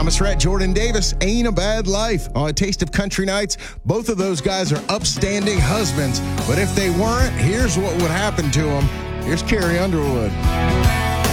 Thomas Rhett, Jordan Davis, Ain't a Bad Life on A Taste of Country Nights. Both of those guys are upstanding husbands, but if they weren't, here's what would happen to them. Here's Carrie Underwood.